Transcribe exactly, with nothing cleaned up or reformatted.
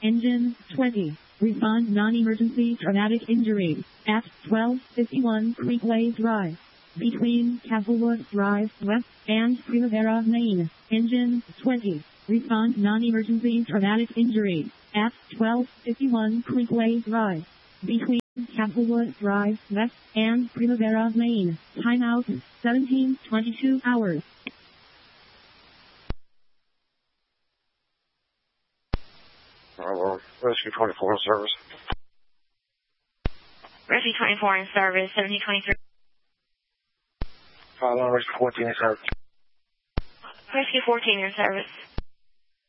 Engine twenty. Respond non-emergency traumatic injury at twelve fifty-one Creekway Drive. Between Castlewood Drive West and Primavera Lane. Engine twenty. Respond non-emergency traumatic injury at twelve fifty-one Creekway Drive. Between Castlewood Drive West and Primavera Lane. Timeout seventeen twenty-two hours. Hello, Rescue twenty-four in service. Rescue twenty-four in service, seventy twenty-three. Hello, Rescue fourteen in service. Rescue fourteen in service.